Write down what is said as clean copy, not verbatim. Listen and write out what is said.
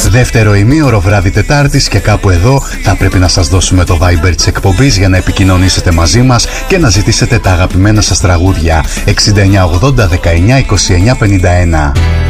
Δεύτερο ημίωρο βράδυ Τετάρτης και κάπου εδώ θα πρέπει να σας δώσουμε το Viber της εκπομπής για να επικοινωνήσετε μαζί μας και να ζητήσετε τα αγαπημένα σας τραγούδια. 69 80 19 29 51.